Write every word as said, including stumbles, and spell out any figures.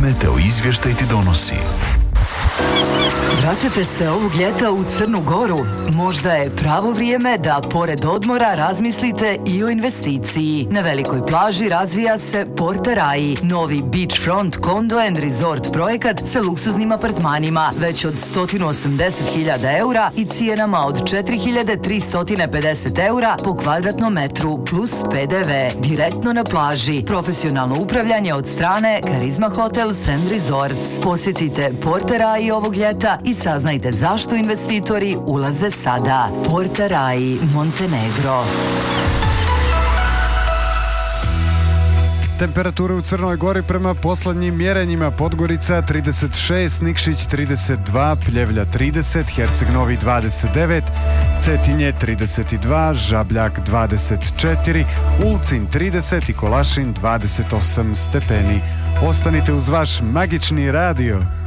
Meteo izvještaj ti donosi. Vraćate se ovog ljeta u Crnu Goru? Možda je pravo vrijeme da pored odmora razmislite i o investiciji. Na velikoj plaži razvija se Porta Rai, novi beachfront condo and resort projekat sa luksuznim apartmanima već od sto osamdeset hiljada eura i cijenama od četiri hiljade tristo pedeset eura po kvadratnom metru plus P D V. Direktno na plaži. Profesionalno upravljanje od strane Karizma Hotels and Resorts. Posjetite Porta Rai ovog ljeta i saznajte zašto investitori ulaze sada. Porta Rai, Montenegro. Temperature u Crnoj Gori prema poslednjim mjerenjima: Podgorica trideset šest, Nikšić trideset dva, Pljevlja trideset, Herceg Novi dvadeset devet, Cetinje trideset dva, Žabljak dvadeset četiri, Ulcinj trideset i Kolašin dvadeset osam stepeni. Ostanite uz vaš magični radio.